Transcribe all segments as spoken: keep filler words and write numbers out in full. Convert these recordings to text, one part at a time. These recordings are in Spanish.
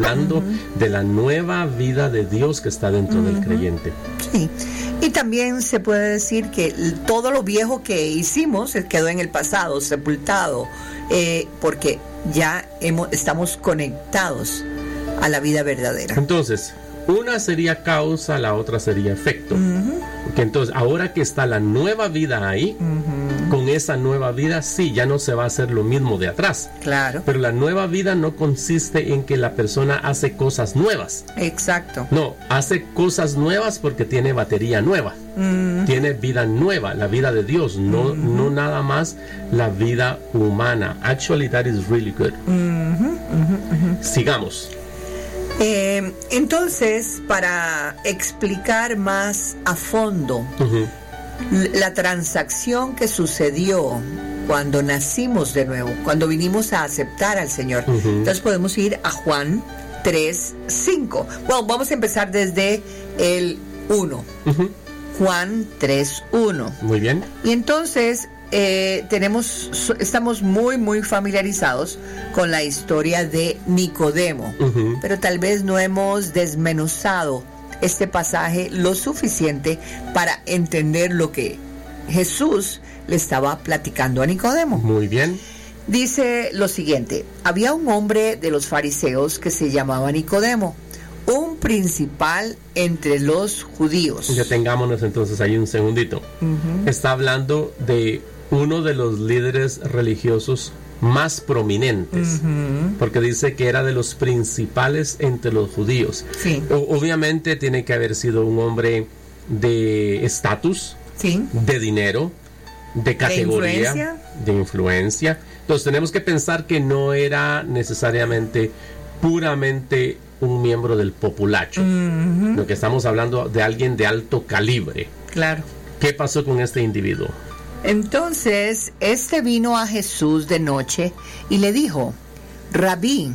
hablando uh-huh. de la nueva vida de Dios que está dentro uh-huh. del creyente. Sí. Y también se puede decir que todo lo viejo que hicimos quedó en el pasado, sepultado, eh, porque ya hemos, estamos conectados a la vida verdadera. Entonces, una sería causa, la otra sería efecto. Uh-huh. Porque entonces, ahora que está la nueva vida ahí, uh-huh. con esa nueva vida, sí, ya no se va a hacer lo mismo de atrás. Claro. Pero la nueva vida no consiste en que la persona hace cosas nuevas. Exacto. No, hace cosas nuevas porque tiene batería nueva. Uh-huh. Tiene vida nueva, la vida de Dios, no, uh-huh. no nada más la vida humana. Actually, that is really good. Uh-huh. Uh-huh. Uh-huh. Sigamos. Eh, entonces, para explicar más a fondo uh-huh. la transacción que sucedió cuando nacimos de nuevo, cuando vinimos a aceptar al Señor, uh-huh. entonces podemos ir a Juan tres cinco. Bueno, vamos a empezar desde el uno. Uh-huh. Juan tres uno. Muy bien. Y entonces Eh, tenemos, estamos muy muy familiarizados con la historia de Nicodemo, uh-huh. pero tal vez no hemos desmenuzado este pasaje lo suficiente para entender lo que Jesús le estaba platicando a Nicodemo. Muy bien. Dice lo siguiente: había un hombre de los fariseos que se llamaba Nicodemo, un principal entre los judíos. Detengámonos entonces ahí un segundito. Uh-huh. Está hablando de uno de los líderes religiosos más prominentes, uh-huh. porque dice que era de los principales entre los judíos. Sí. O- obviamente tiene que haber sido un hombre de estatus, sí. de dinero, de categoría, de influencia. de influencia. Entonces tenemos que pensar que no era necesariamente puramente un miembro del populacho. Uh-huh. Lo que estamos hablando de alguien de alto calibre. Claro. ¿Qué pasó con este individuo? Entonces, este vino a Jesús de noche y le dijo: Rabí,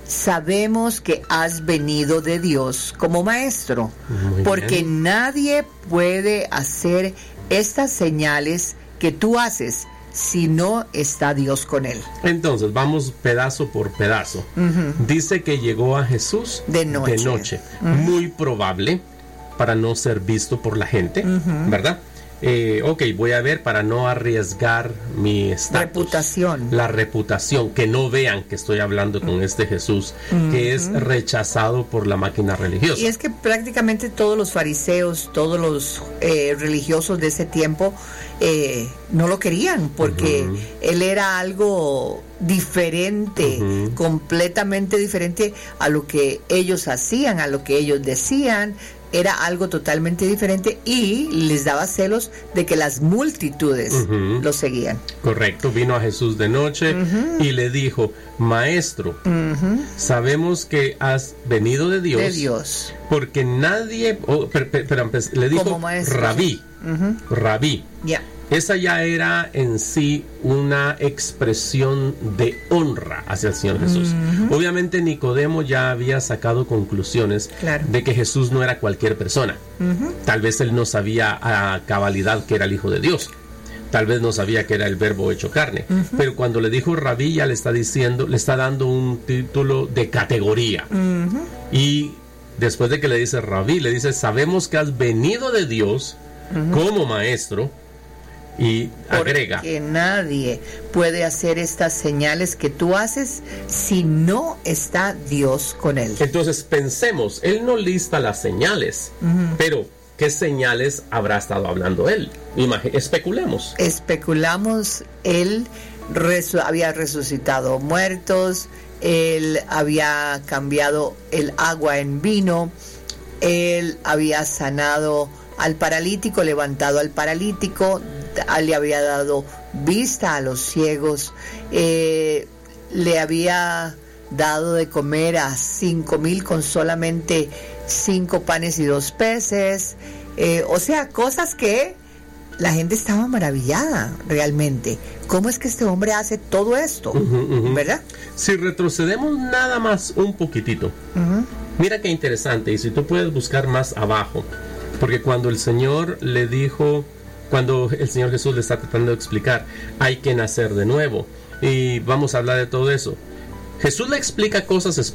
sabemos que has venido de Dios como maestro, Muy porque bien. nadie puede hacer estas señales que tú haces si no está Dios con él. Entonces, vamos pedazo por pedazo. Uh-huh. Dice que llegó a Jesús de noche. De noche. Uh-huh. Muy probable para no ser visto por la gente, uh-huh. ¿verdad? Eh, ok, voy a ver para no arriesgar mi estatus, reputación. La reputación, que no vean que estoy hablando con este Jesús, uh-huh. que es rechazado por la máquina religiosa. Y es que prácticamente todos los fariseos, todos los eh, religiosos de ese tiempo eh, no lo querían, porque uh-huh. él era algo diferente, uh-huh. completamente diferente a lo que ellos hacían, a lo que ellos decían. Era algo totalmente diferente y les daba celos de que las multitudes uh-huh. lo seguían. Correcto, vino a Jesús de noche uh-huh. y le dijo: Maestro, uh-huh. sabemos que has venido de Dios, de Dios. porque nadie, oh, per, per, per, per, le dijo Rabí, uh-huh. Rabí. Ya. Yeah. Esa ya era en sí una expresión de honra hacia el Señor Jesús. Uh-huh. Obviamente Nicodemo ya había sacado conclusiones claro. de que Jesús no era cualquier persona. Uh-huh. Tal vez él no sabía a cabalidad que era el Hijo de Dios. Tal vez no sabía que era el Verbo hecho carne. Uh-huh. Pero cuando le dijo Rabí, ya le está diciendo, le está dando un título de categoría. Uh-huh. Y después de que le dice Rabí, le dice: sabemos que has venido de Dios uh-huh. como maestro. Y agrega: porque nadie puede hacer estas señales que tú haces si no está Dios con él. Entonces pensemos, él no lista las señales, uh-huh. pero ¿qué señales habrá estado hablando él? Imag- especulemos. Especulamos, él resu- había resucitado muertos, él había cambiado el agua en vino, él había sanado al paralítico, levantado al paralítico, le había dado vista a los ciegos, eh, le había dado de comer a cinco mil con solamente cinco panes y dos peces, eh, o sea, cosas que la gente estaba maravillada realmente. ¿Cómo es que este hombre hace todo esto? Uh-huh, uh-huh. ¿Verdad? Si retrocedemos nada más un poquitito, uh-huh. mira qué interesante, y si tú puedes buscar más abajo, porque cuando el Señor le dijo, cuando el Señor Jesús le está tratando de explicar, hay que nacer de nuevo, y vamos a hablar de todo eso, Jesús le explica cosas